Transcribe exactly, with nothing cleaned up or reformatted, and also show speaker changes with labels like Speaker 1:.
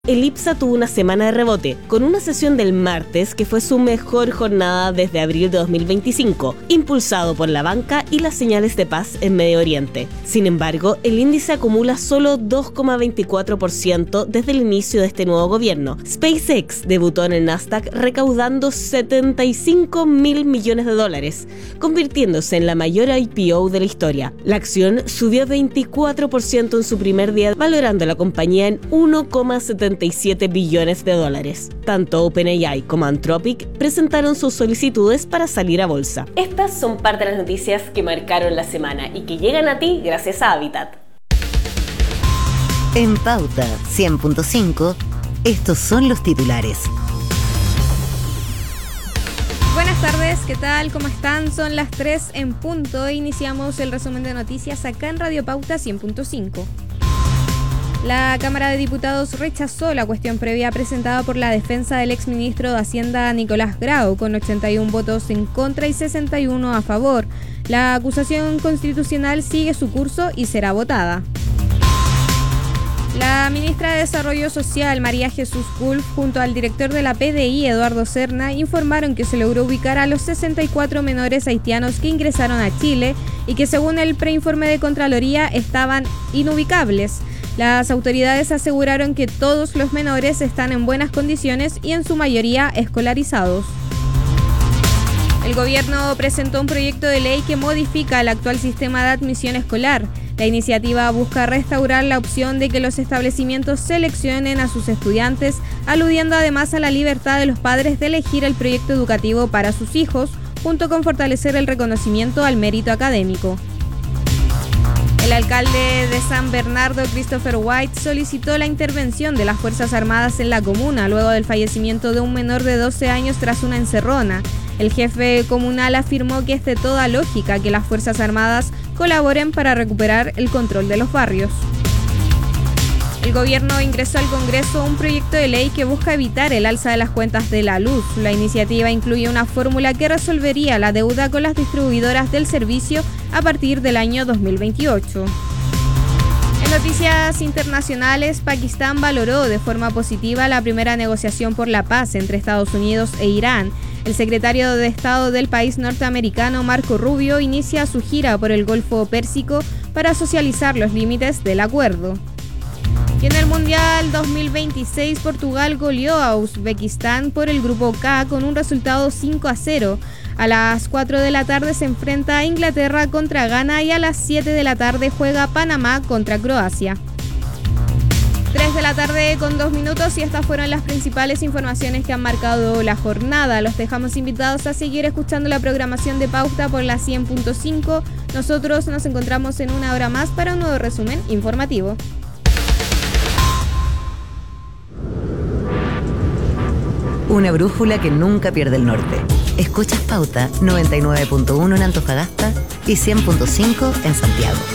Speaker 1: El IPSA tuvo una semana de rebote, con una sesión del martes que fue su mejor jornada desde abril de dos mil veinticinco, impulsado por la banca y las señales de paz en Medio Oriente. Sin embargo, el índice acumula solo dos coma veinticuatro por ciento desde el inicio de este nuevo gobierno. SpaceX debutó en el Nasdaq recaudando setenta y cinco mil millones de dólares, convirtiéndose en la mayor I P O de la historia. La acción subió veinticuatro por ciento en su primer día, valorando a la compañía en uno coma setenta y siete billones de dólares. Tanto OpenAI como Anthropic presentaron sus solicitudes para salir a bolsa. Estas son parte de las noticias que marcaron la semana y que llegan a ti gracias a Habitat.
Speaker 2: En Pauta cien punto cinco, estos son los titulares.
Speaker 3: Buenas tardes, ¿qué tal? ¿Cómo están? Son las tres en punto e iniciamos el resumen de noticias acá en Radio Pauta cien punto cinco. La Cámara de Diputados rechazó la cuestión previa presentada por la defensa del exministro de Hacienda Nicolás Grau con ochenta y uno votos en contra y sesenta y uno a favor. La acusación constitucional sigue su curso y será votada. La ministra de Desarrollo Social, María Jesús Wolf, junto al director de la P D I, Eduardo Serna, informaron que se logró ubicar a los sesenta y cuatro menores haitianos que ingresaron a Chile y que según el preinforme de Contraloría estaban inubicables. Las autoridades aseguraron que todos los menores están en buenas condiciones y en su mayoría escolarizados. El gobierno presentó un proyecto de ley que modifica el actual sistema de admisión escolar. La iniciativa busca restaurar la opción de que los establecimientos seleccionen a sus estudiantes, aludiendo además a la libertad de los padres de elegir el proyecto educativo para sus hijos, junto con fortalecer el reconocimiento al mérito académico. El alcalde de San Bernardo, Christopher White, solicitó la intervención de las Fuerzas Armadas en la comuna luego del fallecimiento de un menor de doce años tras una encerrona. El jefe comunal afirmó que es de toda lógica que las Fuerzas Armadas colaboren para recuperar el control de los barrios. El gobierno ingresó al Congreso un proyecto de ley que busca evitar el alza de las cuentas de la luz. La iniciativa incluye una fórmula que resolvería la deuda con las distribuidoras del servicio a partir del año dos mil veintiocho. En noticias internacionales, Pakistán valoró de forma positiva la primera negociación por la paz entre Estados Unidos e Irán. El secretario de Estado del país norteamericano, Marco Rubio, inicia su gira por el Golfo Pérsico para socializar los límites del acuerdo. Y en el Mundial dos mil veintiséis, Portugal goleó a Uzbekistán por el Grupo K con un resultado cinco a cero. A las cuatro de la tarde se enfrenta a Inglaterra contra Ghana y a las siete de la tarde juega Panamá contra Croacia. tres de la tarde con dos minutos y estas fueron las principales informaciones que han marcado la jornada. Los dejamos invitados a seguir escuchando la programación de Pauta por la cien punto cinco. Nosotros nos encontramos en una hora más para un nuevo resumen informativo.
Speaker 2: Una brújula que nunca pierde el norte. Escuchas Pauta noventa y nueve punto uno en Antofagasta y cien punto cinco en Santiago.